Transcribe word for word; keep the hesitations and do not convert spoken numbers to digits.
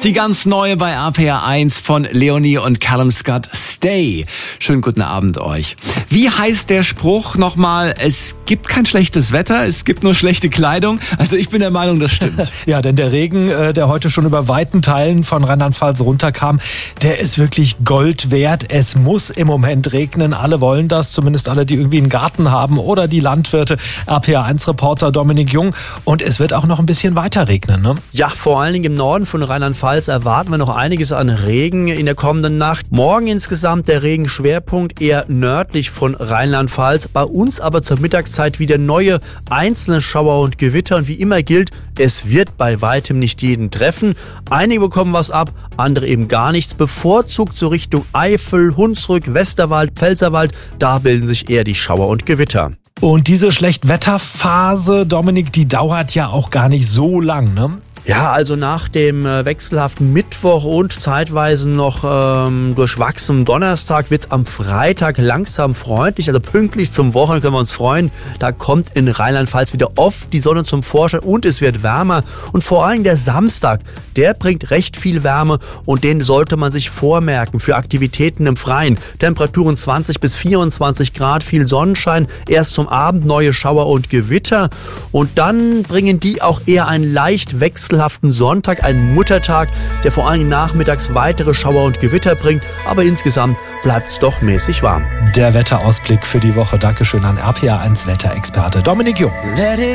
Die ganz neue bei R P R eins von Leonie und Callum Scott, Stay. Schönen guten Abend euch. Wie heißt der Spruch nochmal? Es gibt kein schlechtes Wetter, es gibt nur schlechte Kleidung. Also ich bin der Meinung, das stimmt. Ja, denn der Regen, der heute schon über weiten Teilen von Rheinland-Pfalz runterkam, der ist wirklich Gold wert. Es muss im Moment regnen. Alle wollen das, zumindest alle, die irgendwie einen Garten haben oder die Landwirte. R P R eins Reporter Dominik Jung. Und es wird auch noch ein bisschen weiter regnen, ne? Ja, vor allen Dingen im Norden von Rheinland-Pfalz erwarten wir noch einiges an Regen in der kommenden Nacht. Morgen insgesamt der Regenschwerpunkt eher nördlich von Rheinland-Pfalz. Bei uns aber zur Mittagszeit wieder neue einzelne Schauer und Gewitter. Und wie immer gilt, es wird bei weitem nicht jeden treffen. Einige bekommen was ab, andere eben gar nichts. Bevorzugt so Richtung Eifel, Hunsrück, Westerwald, Pfälzerwald. Da bilden sich eher die Schauer und Gewitter. Und diese Schlechtwetterphase, Dominik, die dauert ja auch gar nicht so lang, ne? Ja, also nach dem äh, wechselhaften Mittwoch und zeitweise noch ähm, durchwachsenem Donnerstag wird's am Freitag langsam freundlich, also pünktlich zum Wochenende können wir uns freuen. Da kommt in Rheinland-Pfalz wieder oft die Sonne zum Vorschein und es wird wärmer. Und vor allem der Samstag, der bringt recht viel Wärme und den sollte man sich vormerken für Aktivitäten im Freien. Temperaturen zwanzig bis vierundzwanzig Grad, viel Sonnenschein, erst zum Abend neue Schauer und Gewitter. Und dann bringen die auch eher einen leicht wechselhaften Sonntag, einen Muttertag, der vor allem nachmittags weitere Schauer und Gewitter bringt. Aber insgesamt bleibt es doch mäßig warm. Der Wetterausblick für die Woche. Dankeschön an R P R eins Wetterexperte Dominik Jung.